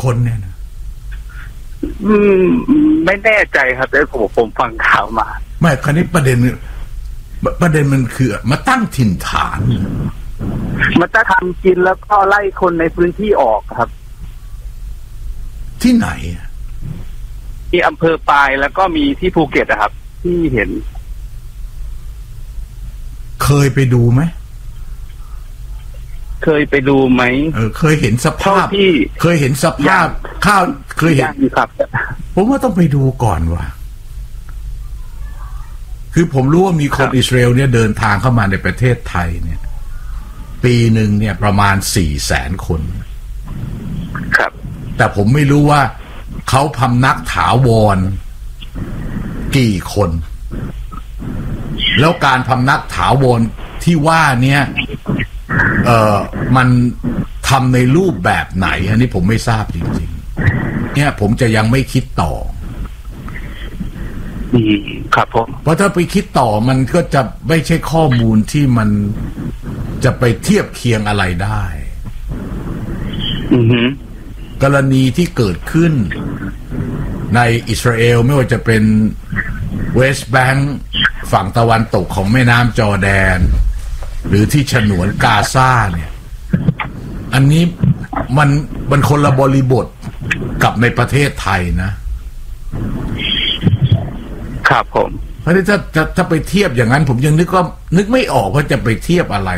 คนเนี่ยนะไม่แน่ใจครับแต่ผมฟังข่าวมาไม่คราวนี้ประเด็นมันคือมาตั้งถิ่นฐานมันจะทำกินแล้วก็ไล่คนในพื้นที่ออกครับที่ไหนที่อำเภอปายแล้วก็มีที่ภูเก็ตนะครับที่เห็นเคยไปดูไหมเคยไปดูไหมเคยเห็นสภาพเคยเห็นสภาพข้าวเคยเห็นครับผมว่าต้องไปดูก่อนว่ะคือผมรู้ว่ามีคนอิสราเอลเนี่ยเดินทางเข้ามาในประเทศไทยเนี่ยปีหนึ่งเนี่ยประมาณ400,000 คนครับแต่ผมไม่รู้ว่าเขาพำนักถาวรกี่คนแล้วการพำนักถาวรที่ว่าเนี่ยมันทำในรูปแบบไหนอันนี้ผมไม่ทราบจริงๆเนี่ยผมจะยังไม่คิดต่อครับผมเพราะถ้าไปคิดต่อมันก็จะไม่ใช่ข้อมูลที่มันจะไปเทียบเคียงอะไรได้กรณีที่เกิดขึ้นในอิสราเอลไม่ว่าจะเป็นเวสต์แบงค์ฝั่งตะวันตกของแม่น้ำจอร์แดนหรือที่ฉนวนกาซาเนี่ยอันนี้มันคนละบริบทกับในประเทศไทยนะครับผมเพราะฉะนั้นถ้าไปเทียบอย่างนั้นผมยังนึกไม่ออกว่าจะไปเทียบอะไร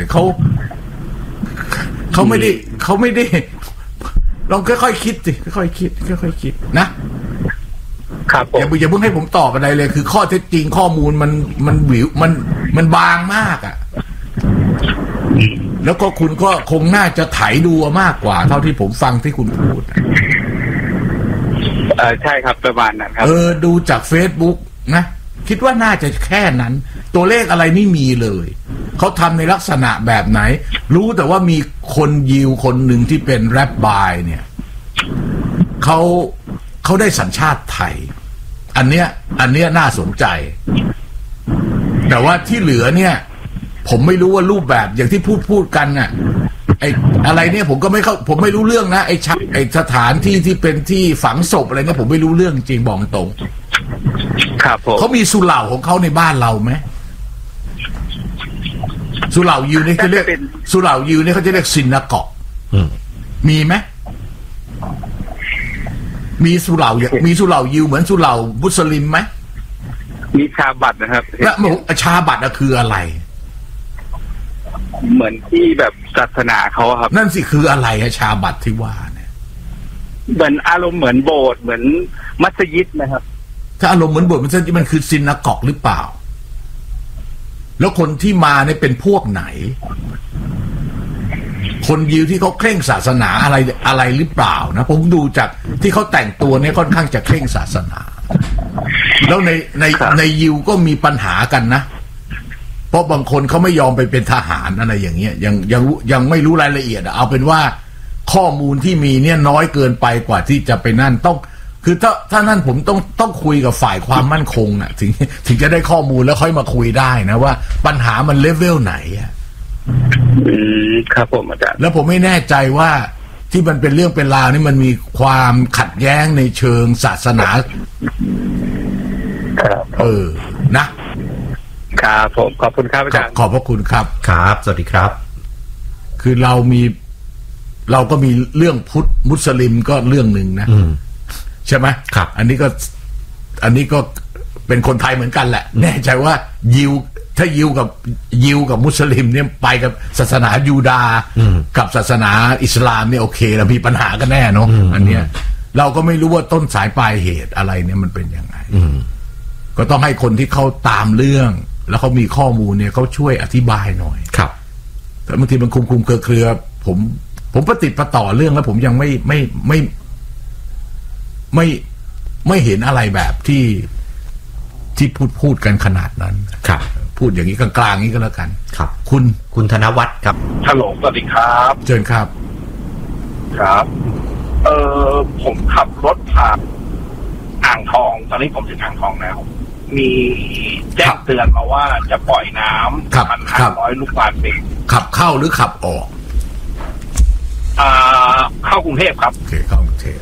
เขาไม่ได้ลองค่อยๆคิดสิค่อยๆคิดนะครับอย่าเพิ่งให้ผมตอบอะไรเลยคือข้อเท็จจริงข้อมูลมันวิวมันบางมากอ่ะแล้วก็คุณก็คงน่าจะไถดูมากกว่าเท่าที่ผมฟังที่คุณพูดใช่ครับประมาณนั้นครับดูจาก Facebook นะคิดว่าน่าจะแค่นั้นตัวเลขอะไรไม่มีเลยเขาทำในลักษณะแบบไหนรู้แต่ว่ามีคนยิวคนหนึ่งที่เป็นแรปบายเนี่ยเขาได้สัญชาติไทยอันเนี้ยน่าสนใจแต่ว่าที่เหลือเนี่ยผมไม่รู้ว่ารูปแบบอย่างที่พูดกันน่ะไอ้อะไรเนี่ยผมไม่รู้เรื่องนะไอ้สถานที่ที่เป็นที่ฝังศพอะไรเนี่ยผมไม่รู้เรื่องจริงบอกตรงครับผมเขามีสุเหร่าของเขาในบ้านเราไหมสุเหร่ายิวนี่เขาเรียกสุเหร่ายิวนี่เขาจะเรียกซินนาเกาะมีไหมมีสุเหร่ายิวเหมือนสุเหร่ามุสลิมไหมมีชาบัตนะครับแล้วชาบัตคืออะไรเหมือนที่แบบศาสนาเขาครับนั่นสิคืออะไรฮะชาบัตที่ว่าเนี่ยเหมือนอารมณ์เหมือนโบสถ์เหมือนมัสยิดนะครับถ้าอารมณ์เหมือนโบสถ์มันคือซินนาเกาะหรือเปล่าแล้วคนที่มาเนี่ยเป็นพวกไหนคนยิวที่เขาเคร่งศาสนาอะไรหรือเปล่านะผมดูจากที่เขาแต่งตัวเนี่ยค่อนข้างจะเคร่งศาสนาแล้วในยิวก็มีปัญหากันนะเพราะบางคนเขาไม่ยอมไปเป็นทหารอะไรอย่างเงี้ยยังไม่รู้รายละเอียดเอาเป็นว่าข้อมูลที่มีเนี่ยน้อยเกินไปกว่าที่จะไปนั่นต้องคือถ้านั่นผมต้องคุยกับฝ่ายความมั่นคงอ่ะถึงจะได้ข้อมูลแล้วค่อยมาคุยได้นะว่าปัญหามันเลเวลไหนอ่ะครับผมอาจารย์แล้วผมไม่แน่ใจว่าที่มันเป็นเรื่องเป็นราวนี่มันมีความขัดแย้งในเชิงศาสนานะครับผมขอบคุณครับอาจารย์ขอบพระคุณครับครับสวัสดีครับคือเราก็มีเรื่องพุทธมุสลิมก็เรื่องหนึ่งนะใช่ไหมครับอันนี้ก็เป็นคนไทยเหมือนกันแหละแน่ใจว่าถ้ายิวกับมุสลิมเนี่ยไปกับศาสนายูดาห์กับศาสนาอิสลามเนี่ยโอเคแล้วมีปัญหากันแน่เนาะอันเนี้ยเราก็ไม่รู้ว่าต้นสายปลายเหตุอะไรเนี่ยมันเป็นยังไงก็ต้องให้คนที่เขาตามเรื่องแล้วเขามีข้อมูลเนี่ยเขาช่วยอธิบายหน่อยครับแต่บางทีมันคุมเครือผมประติดประต่อเรื่องแล้วผมยังไม่เห็นอะไรแบบที่พูดกันขนาดนั้นครับพูดอย่างนี้กลางๆนี้ก็แล้วกันครับคุณธนวัฒน์ครับฮัลโหลสวัสดีครับเชิญครับครับผมขับรถผ่านอ่างทองตอนนี้ผมถึงอ่างทองแล้วมีแจ้งเตือนมาว่าจะปล่อยน้ำ1,500 ลูกบาศก์เมตรขับเข้าหรือขับออกเข้ากรุงเทพครับโอเคเข้ากรุงเทพ